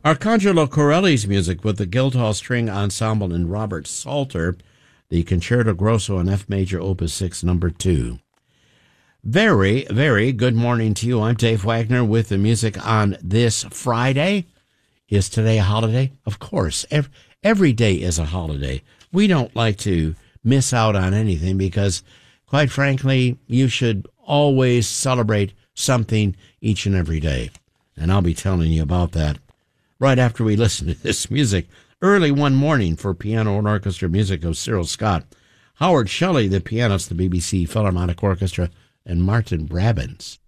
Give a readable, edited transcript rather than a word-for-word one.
Arcangelo Corelli's music with the Guildhall String Ensemble and Robert Salter, the Concerto Grosso in F Major Opus 6, number 2. Very, very good morning to you. I'm Dave Wagner with the music on this Friday. Is today a holiday? Of course. Every day is a holiday. We don't like to miss out on anything because, quite frankly, you should always celebrate something each and every day. And I'll be telling you about that right after we listen to this music. Early one morning for piano and orchestra music of Cyril Scott, Howard Shelley, the pianist, the BBC Philharmonic Orchestra, and Martin Brabants.